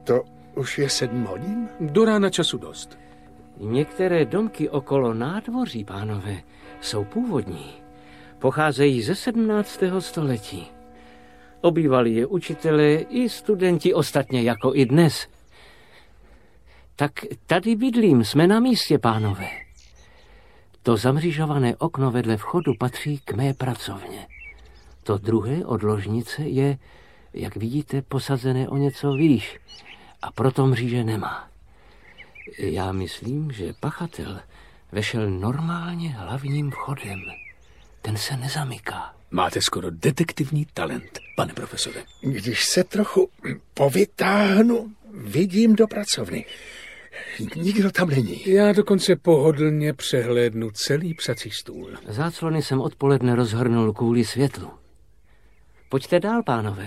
To už je 7 hodin? Do rána času dost. Některé domky okolo nádvoří, pánové, jsou původní. Pocházejí ze 17. století. Obývali je učitelé i studenti, ostatně jako i dnes. Tak tady bydlím, jsme na místě, pánové. To zamřížované okno vedle vchodu patří k mé pracovně. To druhé od ložnice je, jak vidíte, posazené o něco výš a proto mříže nemá. Já myslím, že pachatel vešel normálně hlavním vchodem. Ten se nezamyká. Máte skoro detektivní talent, pane profesore. Když se trochu povytáhnu, vidím do pracovny. Nikdo tam není. Já dokonce pohodlně přehlédnu celý psací stůl. Záclony jsem odpoledne rozhrnul kvůli světlu. Pojďte dál, pánové.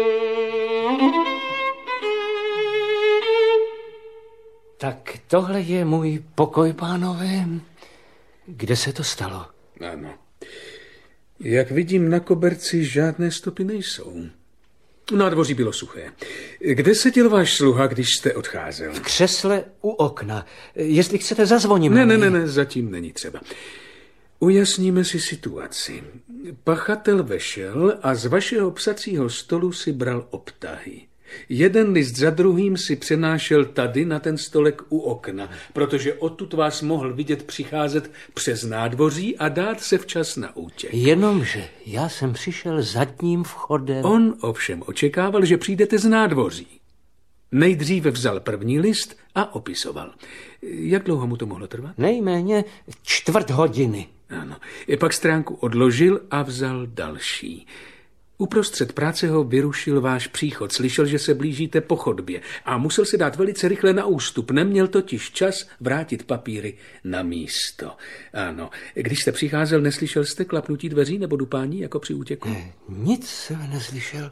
Tak tohle je můj pokoj, pánové. Kde se to stalo? Ano. Jak vidím, na koberci žádné stopy nejsou. Nádvoří bylo suché. Kde seděl váš sluha, když jste odcházel? V křesle u okna. Jestli chcete, zazvoním. Ne, zatím není třeba. Ujasníme si situaci. Pachatel vešel a z vašeho psacího stolu si bral obtahy. Jeden list za druhým si přenášel tady na ten stolek u okna, protože odtud vás mohl vidět přicházet přes nádvoří a dát se včas na útěk. Jenomže já jsem přišel zadním vchodem. On ovšem očekával, že přijdete z nádvoří. Nejdříve vzal první list a opisoval. Jak dlouho mu to mohlo trvat? Nejméně 1/4 hodiny. Ano. Pak stránku odložil a vzal další. Uprostřed práce ho vyrušil váš příchod. Slyšel, že se blížíte po chodbě a musel se dát velice rychle na ústup. Neměl totiž čas vrátit papíry na místo. Ano. Když jste přicházel, neslyšel jste klapnutí dveří nebo dupání jako při útěku? Ne, nic jsem neslyšel.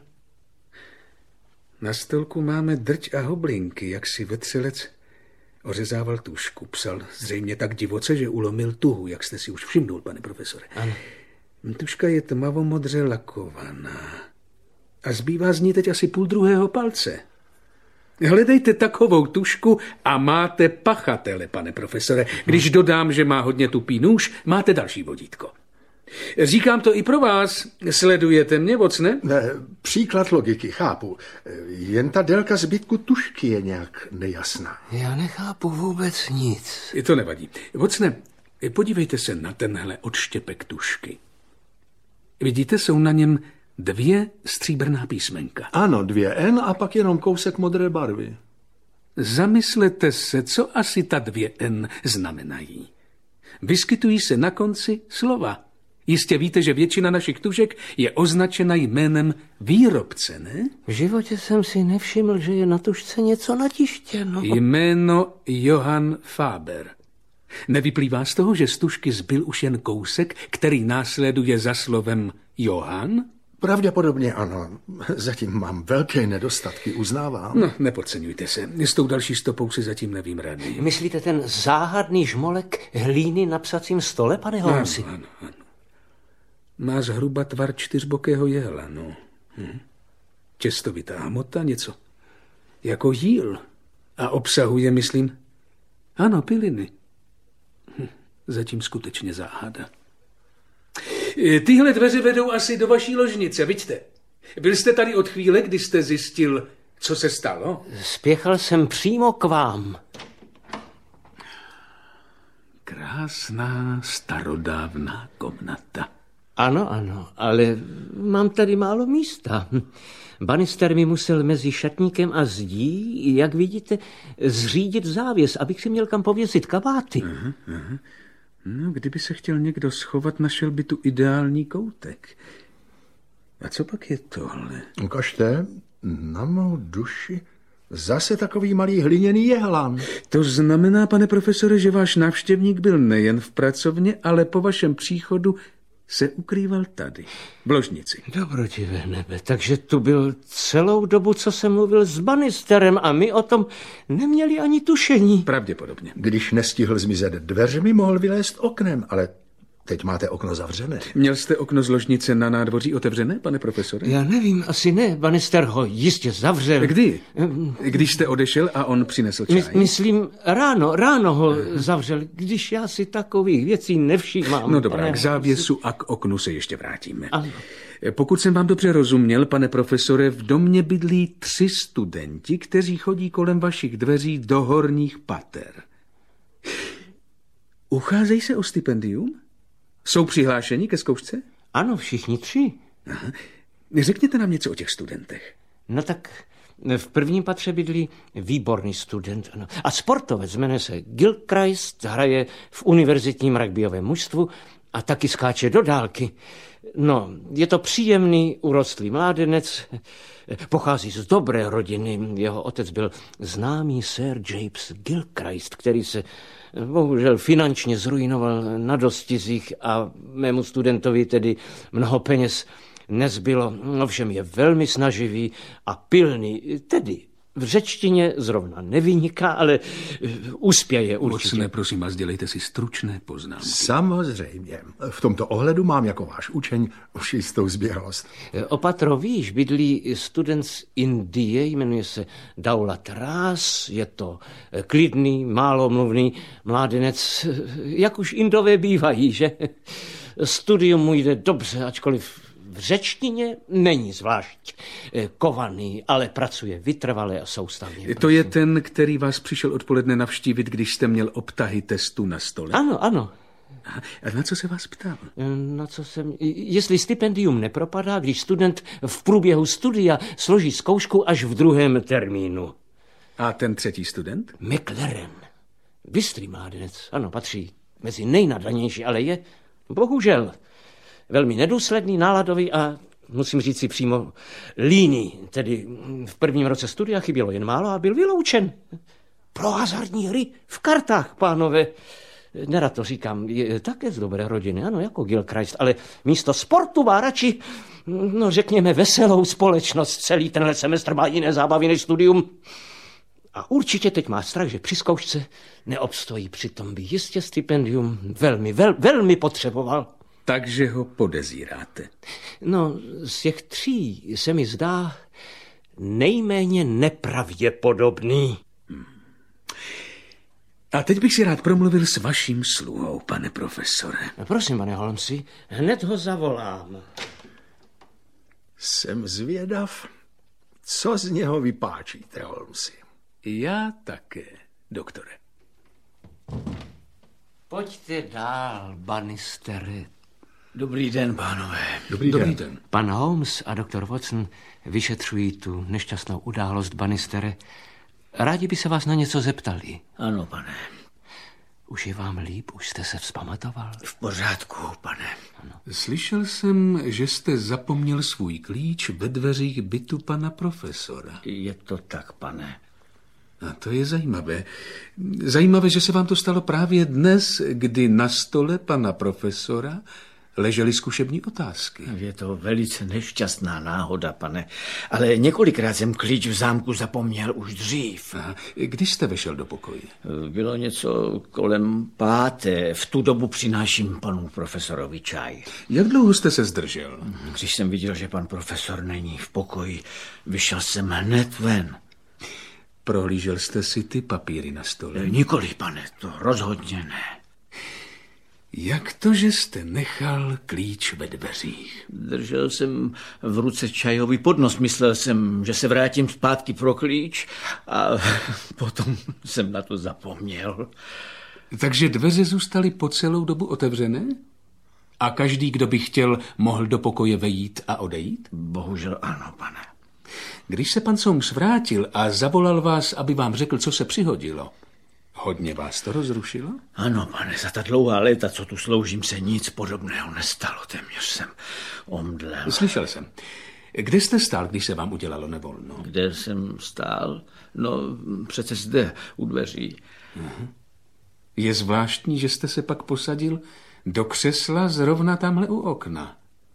Na stolku máme drť a hoblinky, jak si vetřelec ořezával tužku. Psal zřejmě tak divoce, že ulomil tuhu, jak jste si už všimnul, pane profesore. Ano. Tužka je tmavomodře lakovaná. A zbývá z ní teď asi 1/2 palce. Hledejte takovou tužku a máte pachatele, pane profesore. Když dodám, že má hodně tupý nůž, máte další vodítko. Říkám to i pro vás. Sledujete mě, vocne? Ne, příklad logiky, chápu. Jen ta délka zbytku tužky je nějak nejasná. Já nechápu vůbec nic. To nevadí. Vocne, podívejte se na tenhle odštěpek tužky. Vidíte, jsou na něm 2 stříbrná písmenka. Ano, 2 N a pak jenom kousek modré barvy. Zamyslete se, co asi ta 2 N znamenají. Vyskytují se na konci slova. Jistě víte, že většina našich tužek je označena jménem výrobce, ne? V životě jsem si nevšiml, že je na tužce něco natištěno. Jméno Johann Faber. Nevyplývá z toho, že z tužky zbyl už jen kousek, který následuje za slovem Johann? Pravděpodobně ano. Zatím mám velké nedostatky, uznávám. No, nepodceňujte se. S tou další stopou si zatím nevím rady. Myslíte ten záhadný žmolek hlíny na psacím stole, pane Holmesi? Ano. Má zhruba tvar 4bokého jehla, no. Těstovitá hmota, něco jako jíl. A obsahuje, myslím, ano, piliny. Zatím skutečně záhada. Tyhle dveře vedou asi do vaší ložnice, vidíte. Byl jste tady od chvíle, kdy jste zjistil, co se stalo? Spěchal jsem přímo k vám. Krásná starodávná komnata. Ano, ale mám tady málo místa. Banister mi musel mezi šatníkem a zdí, jak vidíte, zřídit závěs, abych si měl kam pověsit kabáty. Aha. No, kdyby se chtěl někdo schovat, našel by tu ideální koutek. A co pak je tohle? Ukažte, na mou duši, zase takový malý hliněný jehlan. To znamená, pane profesore, že váš návštěvník byl nejen v pracovně, ale po vašem příchodu se ukrýval tady, v ložnici. Dobrotivé nebe, takže tu byl celou dobu, co jsem mluvil s banisterem a my o tom neměli ani tušení. Pravděpodobně. Když nestihl zmizet dveřmi, mohl vylézt oknem, ale teď máte okno zavřené. Měl jste okno z ložnice na nádvoří otevřené, pane profesore? Já nevím, asi ne. Bannister ho jistě zavřel. Kdy? Když jste odešel a on přinesl čaj? Myslím, ráno ho zavřel, když já si takových věcí nevšímám. No dobrá, k závěsu a k oknu se ještě vrátíme. Ano. Pokud jsem vám dobře rozuměl, pane profesore, v domě bydlí 3 studenti, kteří chodí kolem vašich dveří do horních pater. Ucházejí se o stipendium? Jsou přihlášeni ke zkoušce? Ano, všichni 3. Aha. Řekněte nám něco o těch studentech. No tak v prvním patře bydlí výborný student. Ano. A sportovec jmenuje se Gilchrist, hraje v univerzitním rugbyovém mužstvu a taky skáče do dálky. No, je to příjemný, urostlý mládenec, pochází z dobré rodiny. Jeho otec byl známý Sir James Gilchrist, který se bohužel finančně zrujnoval na dostizích a mému studentovi tedy mnoho peněz nezbylo. Ovšem je velmi snaživý a pilný, tedy v řečtině zrovna nevyniká, ale uspěje určitě. Mocné, prosím vás, dělejte si stručné poznámky. Samozřejmě. V tomto ohledu mám jako váš učeň už jistou zběhlost. Opatro výš bydlí student z Indie, jmenuje se Daulat Ras, je to klidný, málomluvný mládenec, jak už Indové bývají, že? Studium mu jde dobře, ačkoliv v řečtině není zvlášť kovaný, ale pracuje vytrvale a soustavně. To je ten, který vás přišel odpoledne navštívit, když jste měl obtahy testu na stole? Ano. A na co se vás ptal? Na co jsem... Jestli stipendium nepropadá, když student v průběhu studia složí zkoušku až v 2. termínu. A ten 3. student? McLaren. Bystrý mládenec, ano, patří mezi nejnadanější, ale je, bohužel, velmi nedůsledný, náladový a musím říct si přímo líný. Tedy v prvním roce studia chybělo jen málo a byl vyloučen. Pro hazardní hry v kartách, pánové. Nerad to říkám, je také z dobré rodiny, ano, jako Gilchrist, ale místo sportu má radši, no řekněme, veselou společnost. Celý tenhle semestr má jiné zábavy než studium. A určitě teď má strach, že při zkoušce neobstojí, přitom by jistě stipendium velmi potřeboval. Takže ho podezíráte. No, z těch 3 se mi zdá nejméně nepravděpodobný. A teď bych si rád promluvil s vaším sluhou, pane profesore. Prosím, pane Holmesi, hned ho zavolám. Jsem zvědav, co z něho vypáčíte, Holmesi. Já také, doktore. Pojďte dál, Bannistere. Dobrý den, pánové. Dobrý den. Pan Holmes a doktor Watson vyšetřují tu nešťastnou událost, Bannistere. Rádi by se vás na něco zeptali. Ano, pane. Už je vám líp? Už jste se vzpamatoval? V pořádku, pane. Ano. Slyšel jsem, že jste zapomněl svůj klíč ve dveřích bytu pana profesora. Je to tak, pane. A to je zajímavé. Zajímavé, že se vám to stalo právě dnes, kdy na stole pana profesora ležely zkušební otázky. Je to velice nešťastná náhoda, pane. Ale několikrát jsem klíč v zámku zapomněl už dřív. Aha. Když jste vešel do pokoje? Bylo něco kolem 5. V tu dobu přináším panu profesorovi čaj. Jak dlouho jste se zdržel? Když jsem viděl, že pan profesor není v pokoji, vyšel jsem hned ven. Prohlížel jste si ty papíry na stole? Nikoli, pane, to rozhodně ne. Jak to, že jste nechal klíč ve dveřích? Držel jsem v ruce čajový podnos. Myslel jsem, že se vrátím zpátky pro klíč a potom jsem na to zapomněl. Takže dveře zůstaly po celou dobu otevřené? A každý, kdo by chtěl, mohl do pokoje vejít a odejít? Bohužel ano, pane. Když se pan Soames vrátil a zavolal vás, aby vám řekl, co se přihodilo, hodně vás to rozrušilo? Ano, pane, za ta dlouhá léta, co tu sloužím, se nic podobného nestalo. Téměř jsem omdlel. Slyšel jsem. Kde jste stál, když se vám udělalo nevolno? Kde jsem stál? No, přece zde, u dveří. Je zvláštní, že jste se pak posadil do křesla zrovna tamhle u okna.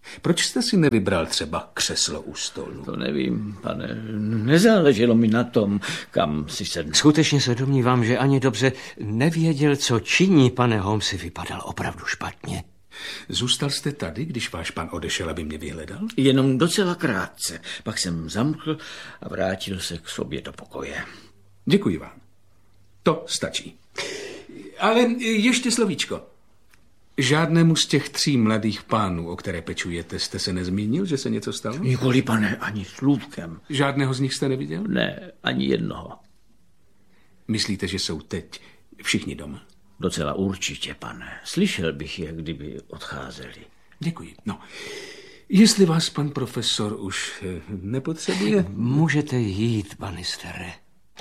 Proč jste si nevybral třeba křeslo u stolu? To nevím, pane. Nezáleželo mi na tom, kam si sednu. Skutečně se domnívám, že ani dobře nevěděl, co činí, pane Holmesi, vypadal opravdu špatně. Zůstal jste tady, když váš pan odešel, aby mě vyhledal? Jenom docela krátce. Pak jsem zamkl a vrátil se k sobě do pokoje. Děkuji vám. To stačí. Ale ještě slovíčko. Žádnému z těch 3 mladých pánů, o které pečujete, jste se nezmínil, že se něco stalo? Nikoli, pane, ani slůvkem. Žádného z nich jste neviděl? Ne, ani jednoho. Myslíte, že jsou teď všichni doma? Docela určitě, pane. Slyšel bych je, kdyby odcházeli. Děkuji. No, jestli vás pan profesor už nepotřebuje... Můžete jít, banistere.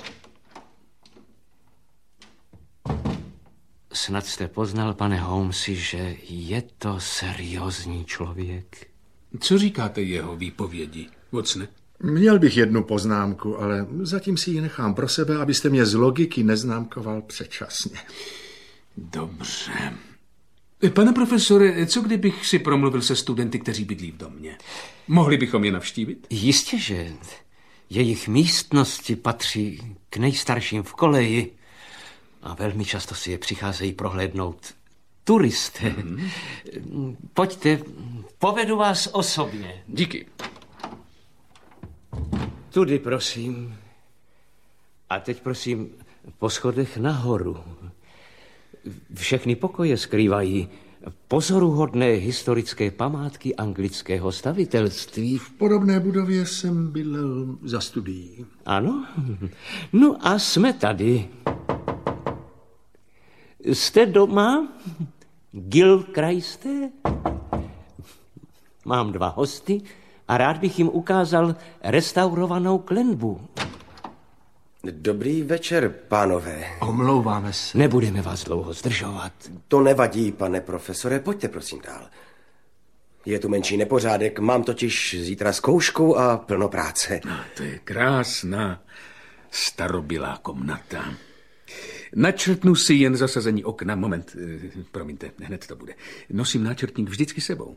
Snad jste poznal, pane Holmesi, že je to seriózní člověk. Co říkáte jeho výpovědi, Watsone? Měl bych jednu poznámku, ale zatím si ji nechám pro sebe, abyste mě z logiky neznámkoval předčasně. Dobře. Pane profesore, co kdybych si promluvil se studenty, kteří bydlí v domě? Mohli bychom je navštívit? Jistě, že jejich místnosti patří k nejstarším v koleji a velmi často si je přicházejí prohlédnout turisté. Pojďte, povedu vás osobně. Díky. Tudy, prosím. A teď, prosím, po schodech nahoru. Všechny pokoje skrývají pozoruhodné historické památky anglického stavitelství. V podobné budově jsem bydlel za studií. Ano? No a jsme tady. Jste doma, Gilchriste? Mám 2 hosty a rád bych jim ukázal restaurovanou klenbu. Dobrý večer, pánové. Omlouváme se. Nebudeme vás dlouho zdržovat. To nevadí, pane profesore, pojďte prosím dál. Je tu menší nepořádek, mám totiž zítra zkoušku a plno práce. To je krásná starobylá komnata. Načrtnu si jen zasazení okna. Moment, promiňte, hned to bude. Nosím náčrtník vždycky sebou.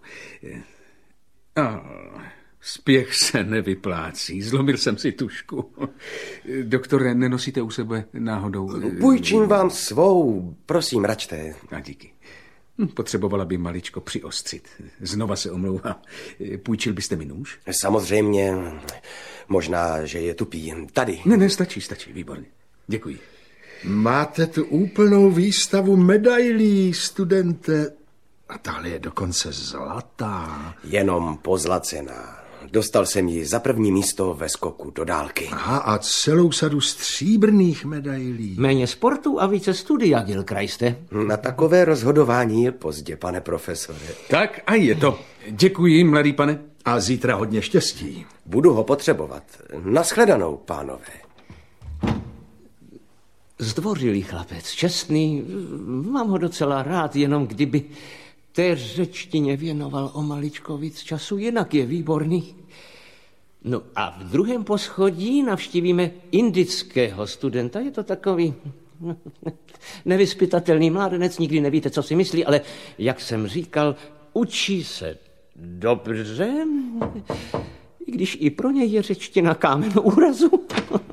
Spěch se nevyplácí. Zlomil jsem si tušku. Doktore, nenosíte u sebe náhodou... Půjčím vám svou, prosím, račte. A díky. Potřebovala by maličko přiostřit. Znova se omlouvám. Půjčil byste mi nůž? Samozřejmě, možná, že je tupý. Tady. Ne, stačí, výborně. Děkuji. Máte tu úplnou výstavu medailí, studente. A tahle je dokonce zlatá. Jenom pozlacená. Dostal jsem ji za 1. místo ve skoku do dálky. Aha, a celou sadu stříbrných medailí. Méně sportu a více studia, Gilchriste. Na takové rozhodování je pozdě, pane profesore. Tak a je to. Děkuji, mladý pane. A zítra hodně štěstí. Budu ho potřebovat. Naschledanou, pánové. Zdvořilý chlapec, čestný, mám ho docela rád, jenom kdyby té řečtině věnoval o maličko víc času, jinak je výborný. No a v 2. poschodí navštívíme indického studenta, je to takový nevyzpytatelný mládenec, nikdy nevíte, co si myslí, ale jak jsem říkal, učí se dobře, i když i pro něj je řečtina kámen úrazu.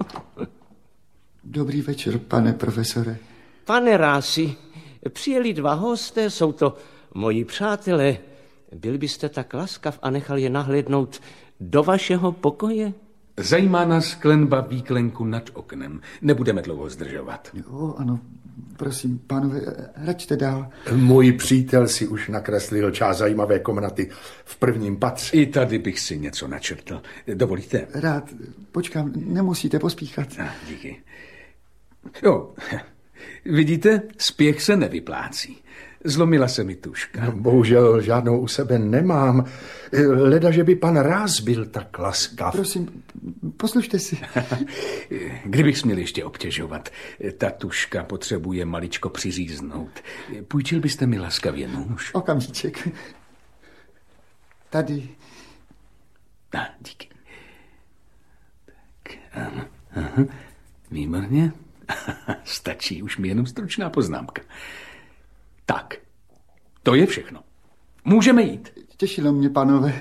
Dobrý večer, pane profesore. Pane Rási, přijeli 2 hosté, jsou to moji přátelé. Byl byste tak laskav a nechal je nahlédnout do vašeho pokoje? Zajímá nás klenba výklenku nad oknem. Nebudeme dlouho zdržovat. Jo, ano, prosím, pánové, račte dál. Můj přítel si už nakreslil část zajímavé komnaty v 1. patře. I tady bych si něco načrtl. Dovolíte? Rád, počkám, nemusíte pospíchat. Díky. Jo, vidíte, spěch se nevyplácí. Zlomila se mi tuška. No, bohužel žádnou u sebe nemám. Leda, že by pan Ráz byl tak laskav. Prosím, poslušte si. Kdybych směl ještě obtěžovat, ta tuška potřebuje maličko přiříznout. Půjčil byste mi laskavě nůž? Okamžíček. Tady. Díky. Tak, aha, výborně. Stačí už mi jenom stručná poznámka. Tak, to je všechno. Můžeme jít. Těšilo mě, pánové.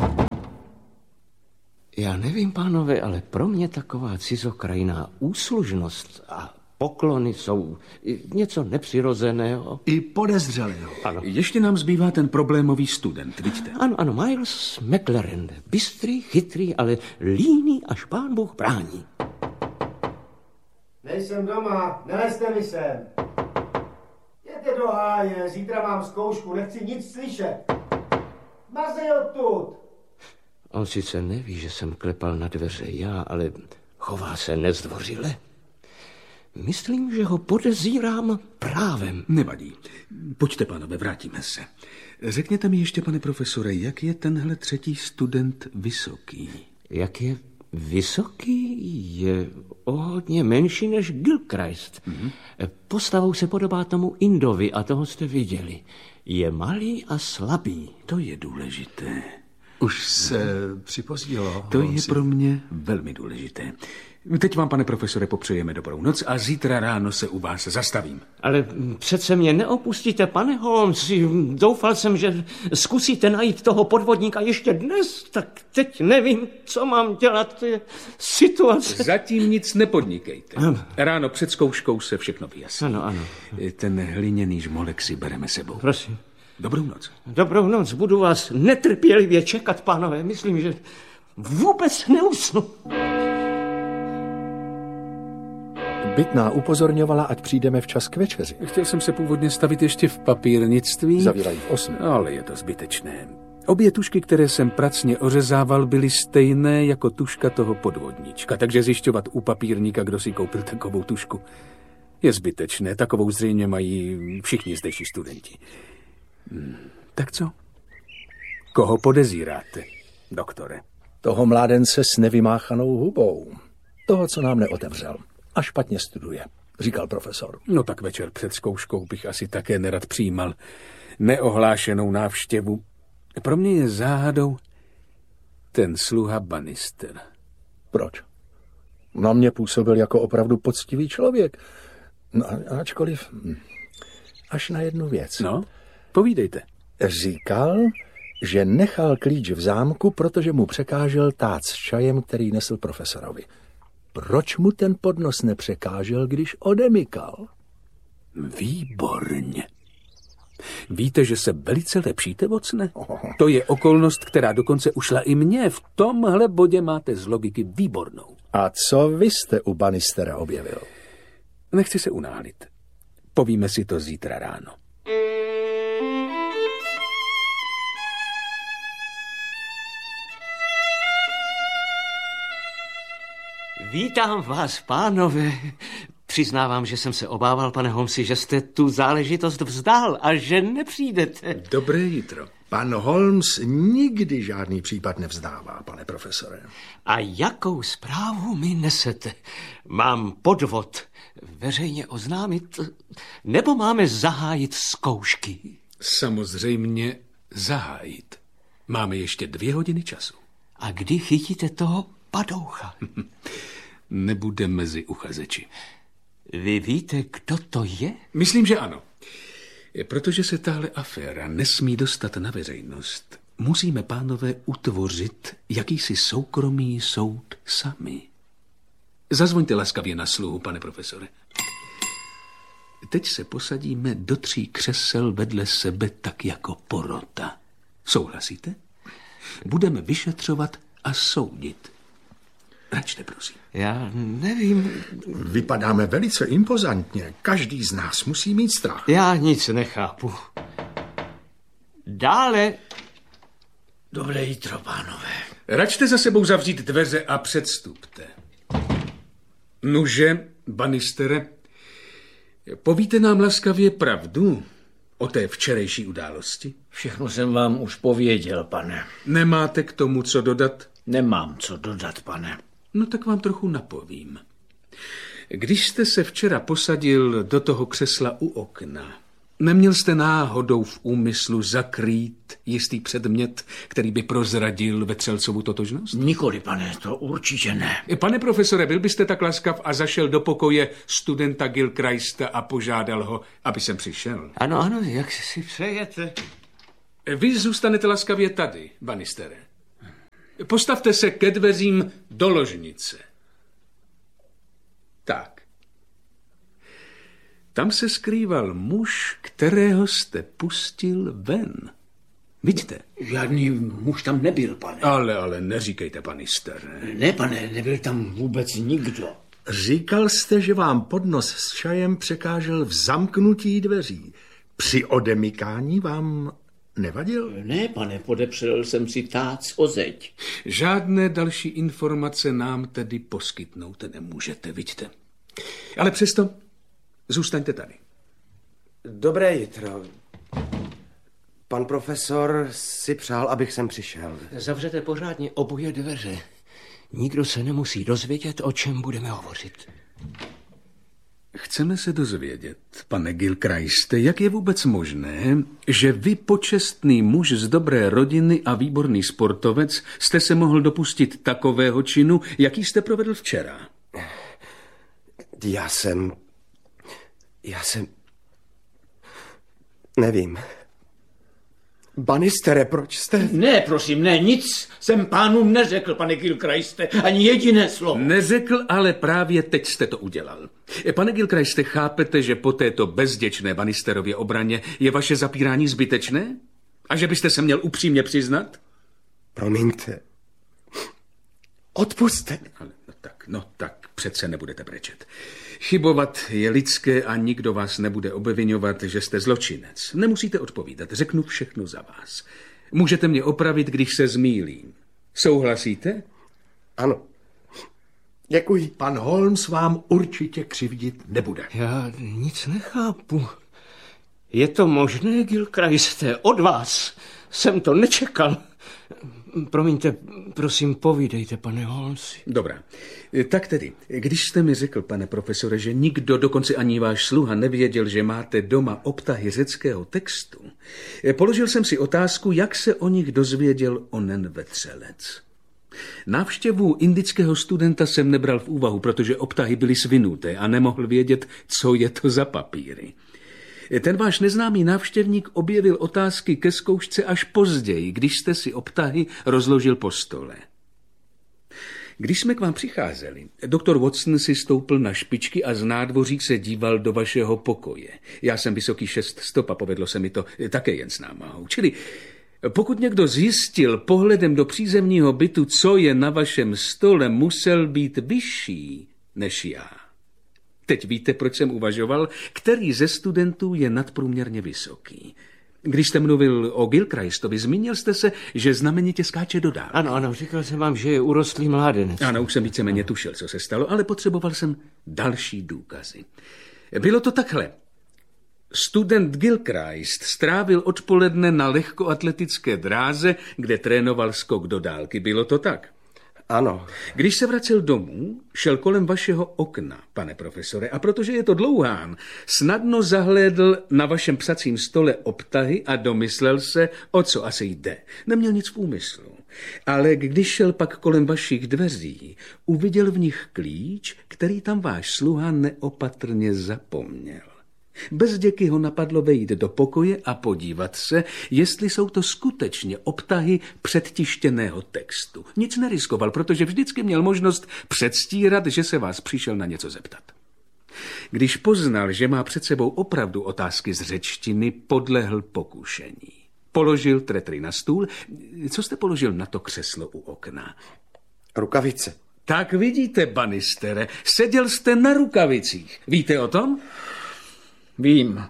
Já nevím, pánové, ale pro mě taková cizokrajná úslužnost a poklony jsou něco nepřirozeného. I podezřelého. Ano. Ještě nám zbývá ten problémový student, vidíte? Ano, Miles McLaren. Bystrý, chytrý, ale líný, až pán Bůh brání. Nejsem doma, nelezte mi sem. Jděte do háje, zítra mám zkoušku, nechci nic slyšet. Mazej odtud! On sice neví, že jsem klepal na dveře já, ale chová se nezdvořile. Myslím, že ho podezírám právem. Nevadí. Pojďte, pánové, vrátíme se. Řekněte mi ještě, pane profesore, jak je tenhle třetí student vysoký? Jak je vysoký? Je o hodně menší než Gilchrist. Postavou se podobá tomu Indovi a toho jste viděli. Je malý a slabý. To je důležité. Už se připozdilo. To je pro mě velmi důležité. Teď vám, pane profesore, popřejeme dobrou noc a zítra ráno se u vás zastavím. Ale přece mě neopustíte, pane Holmes. Doufal jsem, že zkusíte najít toho podvodníka ještě dnes, tak teď nevím, co mám dělat. To je situace. Zatím nic nepodnikejte. Ráno před zkouškou se všechno vyjasní. Ano. Ten hliněný žmolek si bereme sebou. Prosím. Dobrou noc. Dobrou noc. Budu vás netrpělivě čekat, pánové. Myslím, že vůbec neusnu. Bytná upozorňovala, ať přijdeme včas k večeři. Chtěl jsem se původně stavit ještě v papírnictví. Zavírají v 8. Ale je to zbytečné. Obě tušky, které jsem pracně ořezával, byly stejné jako tuška toho podvodníčka, takže zjišťovat u papírníka, kdo si koupil takovou tušku, je zbytečné. Takovou zřejmě mají všichni zdejší studenti. Tak co? Koho podezíráte, doktore? Toho mládence s nevymáchanou hubou. Toho, co nám neotevřel. A špatně studuje, říkal profesor. No tak večer před zkouškou bych asi také nerad přijímal neohlášenou návštěvu. Pro mě je záhadou ten sluha Bannister. Proč? Na mě působil jako opravdu poctivý člověk. No, ačkoliv až na jednu věc. No, povídejte. Říkal, že nechal klíč v zámku, protože mu překážel tác s čajem, který nesl profesorovi. Proč mu ten podnos nepřekážel, když odemykal? Výborně. Víte, že se velice lepšíte, Watsone? To je okolnost, která dokonce ušla i mně. V tomhle bodě máte z logiky výbornou. A co vy jste u Bannistera objevil? Nechci se unáhlit. Povíme si to zítra ráno. Vítám vás, pánové. Přiznávám, že jsem se obával, pane Holmesi, že jste tu záležitost vzdál a že nepřijdete. Dobré jitro. Pan Holmes nikdy žádný případ nevzdává, pane profesore. A jakou zprávu mi nesete? Mám podvod veřejně oznámit, nebo máme zahájit zkoušky? Samozřejmě zahájit. Máme ještě 2 hodiny času. A kdy chytíte toho padoucha? Nebude mezi uchazeči. Vy víte, kdo to je? Myslím, že ano. Protože se tahle aféra nesmí dostat na veřejnost, musíme, pánové, utvořit jakýsi soukromý soud sami. Zazvoňte laskavě na sluhu, pane profesore. Teď se posadíme do 3 křesel vedle sebe tak jako porota. Souhlasíte? Budeme vyšetřovat a soudit. Račte, prosím. Já nevím. Vypadáme velice impozantně. Každý z nás musí mít strach. Já nic nechápu. Dále. Dobré jitro, pánové. Račte za sebou zavřít dveře a předstupte. Nuže, Bannistere, povíte nám laskavě pravdu o té včerejší události? Všechno jsem vám už pověděl, pane. Nemáte k tomu co dodat? Nemám co dodat, pane. No tak vám trochu napovím. Když jste se včera posadil do toho křesla u okna, neměl jste náhodou v úmyslu zakrýt jistý předmět, který by prozradil Vetřelcovu totožnost? Nikoli, pane, to určitě ne. Pane profesore, byl byste tak laskav a zašel do pokoje studenta Gilchrista a požádal ho, aby sem přišel? Ano, jak si přejete. Vy zůstanete laskavě tady, Bannistere. Postavte se ke dveřím do ložnice. Tak. Tam se skrýval muž, kterého jste pustil ven. Vidíte? Žádný muž tam nebyl, pane. Ale neříkejte, Bannistere. Ne, pane, nebyl tam vůbec nikdo. Říkal jste, že vám podnos s čajem překážel v zamknutí dveří. Při odemykání vám nevadil? Ne, pane, podepřel jsem si tác o zeď. Žádné další informace nám tedy poskytnout nemůžete, vidíte. Ale přesto zůstaňte tady. Dobré jitro. Pan profesor si přál, abych sem přišel. Zavřete pořádně oboje dveře. Nikdo se nemusí dozvědět, o čem budeme hovořit. Chceme se dozvědět, pane Gilchriste, jak je vůbec možné, že vy, počestný muž z dobré rodiny a výborný sportovec, jste se mohl dopustit takového činu, jaký jste provedl včera? Já jsem... Nevím. Bannistere, proč jste... Ne, prosím, ne, nic jsem pánům neřekl, pane Gilchriste, ani jediné slovo. Neřekl, ale právě teď jste to udělal. Pane Gilchriste, chápete, že po této bezděčné Bannisterově obraně je vaše zapírání zbytečné? A že byste se měl upřímně přiznat? Promiňte. Odpusťte. No tak, přece nebudete brečet. Chybovat je lidské a nikdo vás nebude obviňovat, že jste zločinec. Nemusíte odpovídat, řeknu všechno za vás. Můžete mě opravit, když se zmýlím. Souhlasíte? Ano. Děkuji. Pan Holmes vám určitě křivdit nebude. Já nic nechápu. Je to možné, Gilchriste? Od vás jsem to nečekal. Promiňte, prosím, povídejte, pane Holmesi. Dobrá. Tak tedy, když jste mi řekl, pane profesore, že nikdo, dokonce ani váš sluha, nevěděl, že máte doma obtahy řeckého textu, položil jsem si otázku, jak se o nich dozvěděl onen vetřelec. Návštěvu indického studenta jsem nebral v úvahu, protože obtahy byly svinuté a nemohl vědět, co je to za papíry. Ten váš neznámý návštěvník objevil otázky ke zkoušce až později, když jste si obtahy rozložil po stole. Když jsme k vám přicházeli, doktor Watson si stoupl na špičky a z nádvoří se díval do vašeho pokoje. Já jsem vysoký 6 stop a povedlo se mi to také jen s námahou. Čili pokud někdo zjistil pohledem do přízemního bytu, co je na vašem stole, musel být vyšší než já. Teď víte, proč jsem uvažoval, který ze studentů je nadprůměrně vysoký. Když jste mluvil o Gilchristovi, zmínil jste se, že znamenitě skáče do dálky. Ano, říkal jsem vám, že je urostlý mládenec. Ano, už jsem víceméně tušil, co se stalo, ale potřeboval jsem další důkazy. Bylo to takhle. Student Gilchrist strávil odpoledne na lehkoatletické dráze, kde trénoval skok do dálky. Bylo to tak? Ano. Když se vracel domů, šel kolem vašeho okna, pane profesore, a protože je to dlouhán, snadno zahlédl na vašem psacím stole obtahy a domyslel se, o co asi jde. Neměl nic v úmyslu. Ale když šel pak kolem vašich dveří, uviděl v nich klíč, který tam váš sluha neopatrně zapomněl. Bez děky ho napadlo vejít do pokoje a podívat se, jestli jsou to skutečně obtahy předtištěného textu. Nic neriskoval, protože vždycky měl možnost předstírat, že se vás přišel na něco zeptat. Když poznal, že má před sebou opravdu otázky z řečtiny, podlehl pokušení. Položil tretry na stůl. Co jste položil na to křeslo u okna? Rukavice. Tak vidíte, Bannistere, seděl jste na rukavicích. Víte o tom? Vím,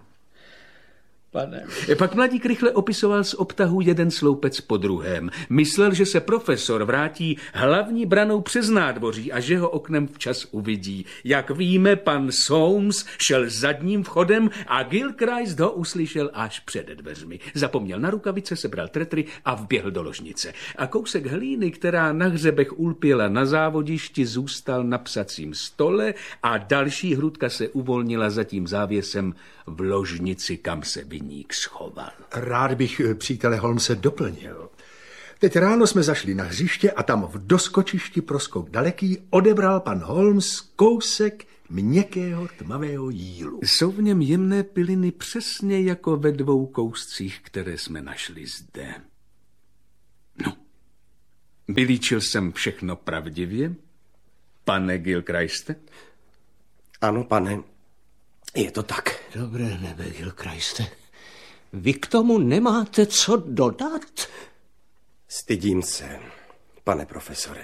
pane. Pak mladík rychle opisoval z obtahu jeden sloupec po druhém. Myslel, že se profesor vrátí hlavní branou přes nádvoří a že ho oknem včas uvidí. Jak víme, pan Soames šel zadním vchodem a Gilchrist ho uslyšel až před dveřmi. Zapomněl na rukavice, sebral tretry a vběhl do ložnice. A kousek hlíny, která na hřebech ulpěla na závodišti, zůstal na psacím stole a další hrudka se uvolnila za tím závěsem v ložnici, kam se viník schoval. Rád bych přítele Holmese doplnil. Teď ráno jsme zašli na hřiště a tam v doskočišti pro skok daleký odebral pan Holmes kousek měkkého tmavého jílu. Jsou v něm jemné piliny přesně jako ve 2 kouscích, které jsme našli zde. No, vylíčil jsem všechno pravdivě, pane Gilchriste? Ano, pane, je to tak. Dobré nebe, Gilchriste. Vy k tomu nemáte co dodat? Stydím se, pane profesore.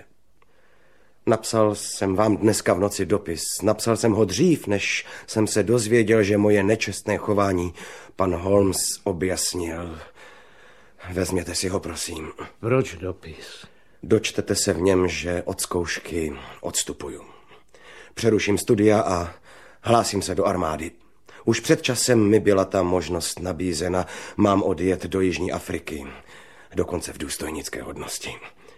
Napsal jsem vám dneska v noci dopis. Napsal jsem ho dřív, než jsem se dozvěděl, že moje nečestné chování pan Holmes objasnil. Vezměte si ho, prosím. Proč dopis? Dočtete se v něm, že od zkoušky odstupuju. Přeruším studia a hlásím se do armády. Už před časem mi byla ta možnost nabízena. Mám odjet do Jižní Afriky, dokonce v důstojnické hodnosti.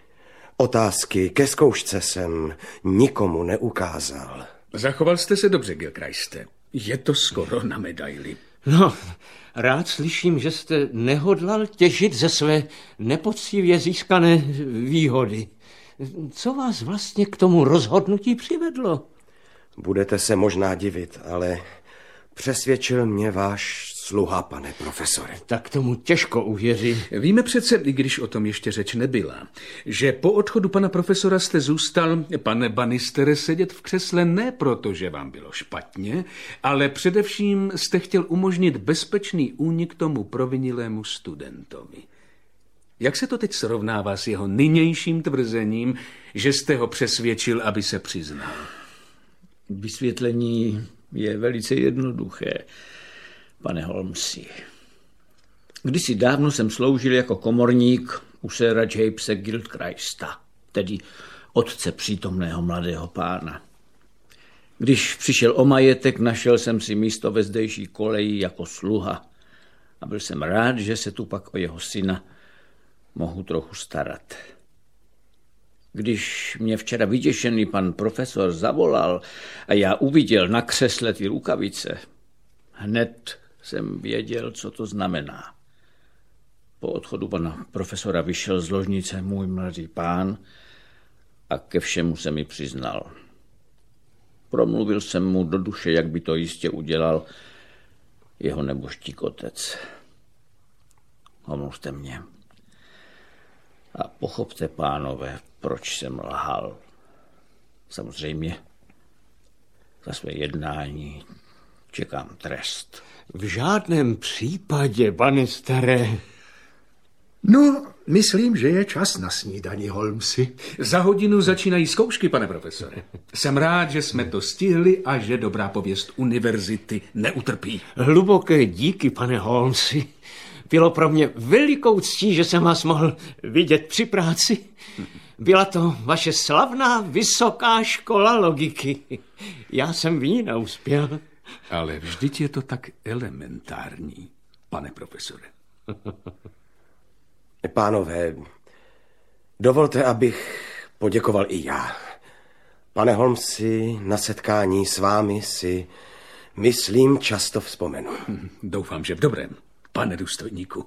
Otázky ke zkoušce jsem nikomu neukázal. Zachoval jste se dobře, Gilchriste. Je to skoro na medaili. No, rád slyším, že jste nehodlal těžit ze své nepoctivě získané výhody. Co vás vlastně k tomu rozhodnutí přivedlo? Budete se možná divit, ale přesvědčil mě váš sluha, pane profesore. Tak tomu těžko uvěřím. Víme přece, i když o tom ještě řeč nebyla, že po odchodu pana profesora jste zůstal, pane Bannistere, sedět v křesle ne proto, že vám bylo špatně, ale především jste chtěl umožnit bezpečný únik tomu provinilému studentovi. Jak se to teď srovnává s jeho nynějším tvrzením, že jste ho přesvědčil, aby se přiznal? Vysvětlení je velice jednoduché, pane Holmesi. Kdysi dávno jsem sloužil jako komorník u séra Jamese Gilchrista, tedy otce přítomného mladého pána. Když přišel o majetek, našel jsem si místo ve zdejší koleji jako sluha a byl jsem rád, že se tu pak o jeho syna mohu trochu starat. Když mě včera vyděšený pan profesor zavolal a já uviděl na křesle ty rukavice, hned jsem věděl, co to znamená. Po odchodu pana profesora vyšel z ložnice můj mladý pán a ke všemu se mi přiznal. Promluvil jsem mu do duše, jak by to jistě udělal jeho nebožtík otec. Omluvte mě. A pochopte, pánové, proč jsem lhal. Samozřejmě za své jednání čekám trest. V žádném případě, Bannistere. No, myslím, že je čas na snídani, Holmesi. Za hodinu začínají zkoušky, pane profesore. Jsem rád, že jsme to stihli a že dobrá pověst univerzity neutrpí. Hluboké díky, pane Holmesi. Bylo pro mě velikou ctí, že jsem vás mohl vidět při práci. Byla to vaše slavná vysoká škola logiky. Já jsem v ní neuspěl. Ale vždyť je to tak elementární, pane profesore. Pánové, dovolte, abych poděkoval i já. Pane Holmesi, na setkání s vámi si, myslím, často vzpomenu. Doufám, že v dobrém, pane důstojníku.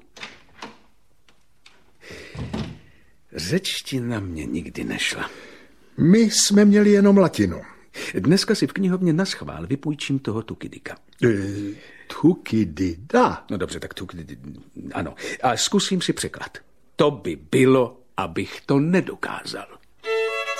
Řečtina mě nikdy nešla. My jsme měli jenom latinu. Dneska si v knihovně naschvál vypůjčím toho Tukidika. Tukidida? No dobře, tak Tukidida, ano. A zkusím si překlad. To by bylo, abych to nedokázal.